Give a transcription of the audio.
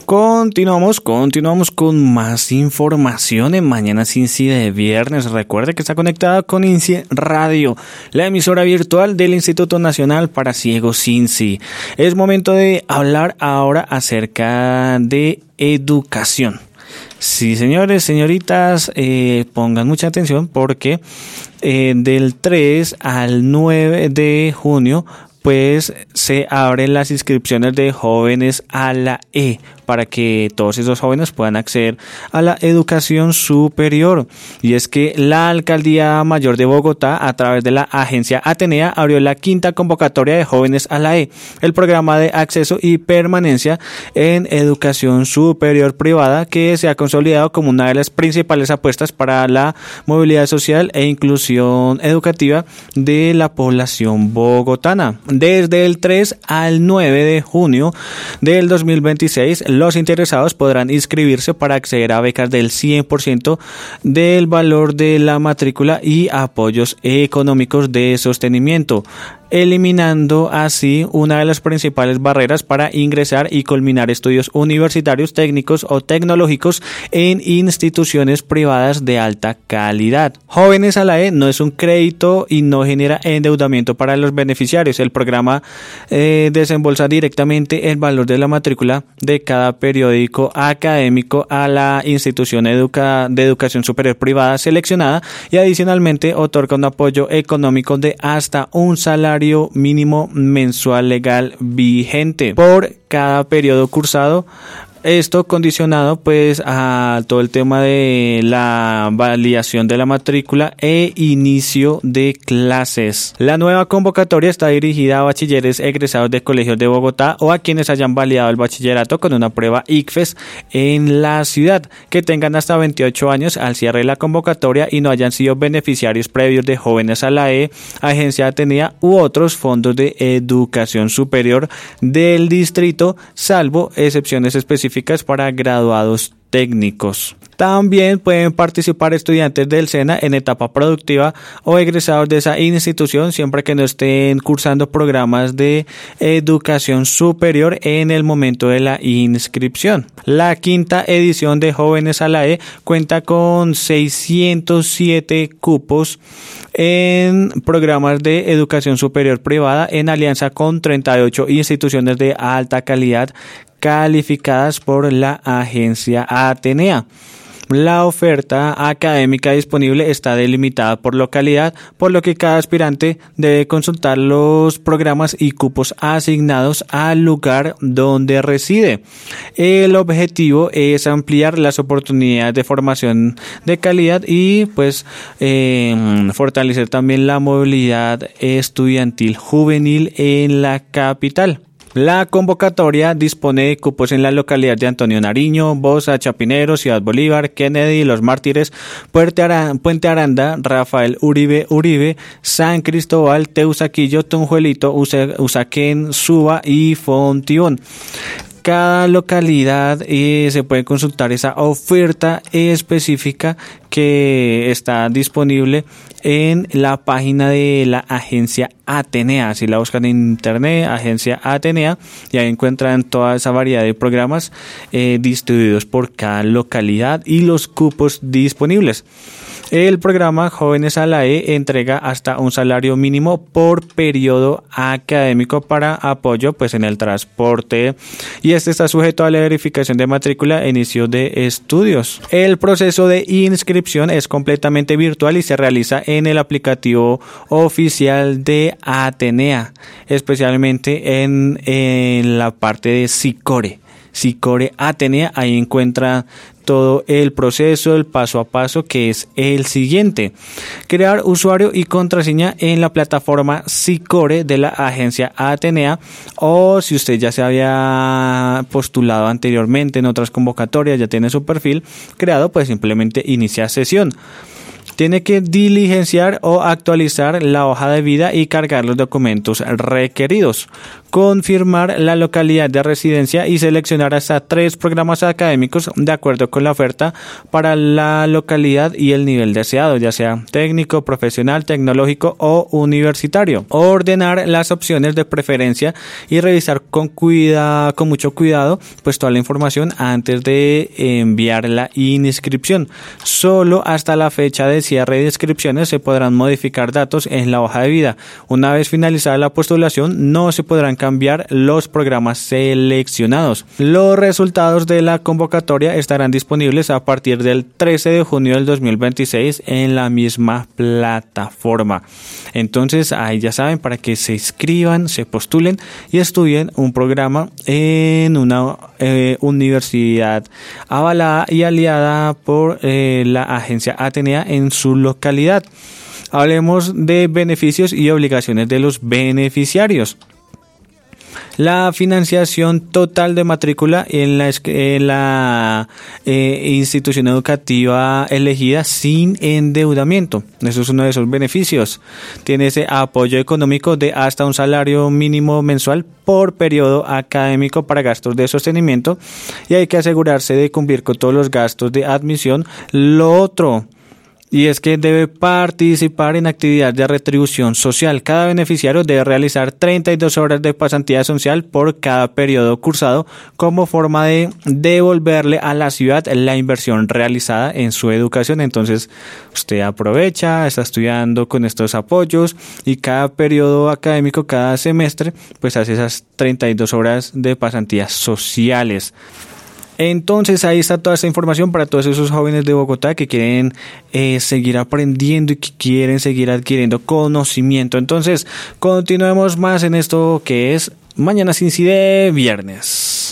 Continuamos con más información en Mañana Cincy de viernes. Recuerde que está conectado con INCI Radio, la emisora virtual del Instituto Nacional para Ciegos Cincy. Es momento de hablar ahora acerca de educación. Sí, señores, señoritas, pongan mucha atención porque del 3 al 9 de junio pues se abren las inscripciones de jóvenes a la E para que todos esos jóvenes puedan acceder a la educación superior. Y es que la Alcaldía Mayor de Bogotá, a través de la agencia Atenea, abrió la 5ª convocatoria de jóvenes a la E, el programa de acceso y permanencia en educación superior privada que se ha consolidado como una de las principales apuestas para la movilidad social e inclusión educativa de la población bogotana. Desde el 3 al 9 de junio del 2026, los interesados podrán inscribirse para acceder a becas del 100% del valor de la matrícula y apoyos económicos de sostenimiento, eliminando así una de las principales barreras para ingresar y culminar estudios universitarios, técnicos o tecnológicos en instituciones privadas de alta calidad. Jóvenes a la E no es un crédito y no genera endeudamiento para los beneficiarios. El programa desembolsa directamente el valor de la matrícula de cada periódico académico a la institución de educación superior privada seleccionada y adicionalmente otorga un apoyo económico de hasta un salario mínimo mensual legal vigente por cada periodo cursado. Esto condicionado pues a todo el tema de la validación de la matrícula e inicio de clases. La nueva convocatoria está dirigida a bachilleres egresados de colegios de Bogotá o a quienes hayan validado el bachillerato con una prueba ICFES en la ciudad, que tengan hasta 28 años al cierre de la convocatoria y no hayan sido beneficiarios previos de Jóvenes a la E, Agencia Atenea u otros fondos de educación superior del distrito, salvo excepciones específicas para graduados técnicos. También pueden participar estudiantes del SENA en etapa productiva o egresados de esa institución siempre que no estén cursando programas de educación superior en el momento de la inscripción. La 5ª edición de Jóvenes a la E cuenta con 607 cupos en programas de educación superior privada en alianza con 38 instituciones de alta calidad calificadas por la agencia Atenea. La oferta académica disponible está delimitada por localidad, por lo que cada aspirante debe consultar los programas y cupos asignados al lugar donde reside. El objetivo es ampliar las oportunidades de formación de calidad y pues fortalecer también la movilidad estudiantil juvenil en la capital. La convocatoria dispone de cupos en la localidad de Antonio Nariño, Bosa, Chapinero, Ciudad Bolívar, Kennedy, Los Mártires, Puente Aranda, Rafael Uribe, San Cristóbal, Teusaquillo, Tunjuelito, Usaquén, Suba y Fontibón. Cada localidad se puede consultar esa oferta específica que está disponible en la página de la agencia Atenea. Si la buscan en internet, agencia Atenea, y ahí encuentran toda esa variedad de programas distribuidos por cada localidad y los cupos disponibles. El programa Jóvenes a la E entrega hasta un salario mínimo por periodo académico para apoyo pues en el transporte, y este está sujeto a la verificación de matrícula e inicio de estudios. El proceso de inscripción es completamente virtual y se realiza en el aplicativo oficial de Atenea, especialmente en la parte de Sicore Atenea. Ahí encuentra todo el proceso, el paso a paso, que es el siguiente: crear usuario y contraseña en la plataforma Sicore de la agencia Atenea, o si usted ya se había postulado anteriormente en otras convocatorias, ya tiene su perfil creado, pues simplemente inicia sesión. tiene que diligenciar o actualizar la hoja de vida y cargar los documentos requeridos, confirmar la localidad de residencia y seleccionar hasta 3 programas académicos de acuerdo con la oferta para la localidad y el nivel deseado, ya sea técnico, profesional, tecnológico o universitario. Ordenar las opciones de preferencia y revisar con mucho cuidado pues toda la información antes de enviar la inscripción. Solo hasta la fecha de cierre de inscripciones se podrán modificar datos en la hoja de vida. Una vez finalizada la postulación, no se podrán cambiar los programas seleccionados. Los resultados de la convocatoria estarán disponibles a partir del 13 de junio del 2026 en la misma plataforma. Entonces, ahí ya saben, para que se inscriban, se postulen y estudien un programa en una universidad avalada y aliada por la agencia Atenea en su localidad. Hablemos de beneficios y obligaciones de los beneficiarios. La financiación total de matrícula en la institución educativa elegida sin endeudamiento. Eso es uno de esos beneficios. Tiene ese apoyo económico de hasta un salario mínimo mensual por periodo académico para gastos de sostenimiento y hay que asegurarse de cumplir con todos los gastos de admisión. Lo otro, y es que debe participar en actividad de retribución social. Cada beneficiario debe realizar 32 horas de pasantía social por cada periodo cursado como forma de devolverle a la ciudad la inversión realizada en su educación. Entonces, usted aprovecha, está estudiando con estos apoyos y cada periodo académico, cada semestre, pues hace esas 32 horas de pasantías sociales. Entonces ahí está toda esta información para todos esos jóvenes de Bogotá que quieren seguir aprendiendo y que quieren seguir adquiriendo conocimiento. Entonces continuemos más en esto que es Mañanas Inci de viernes.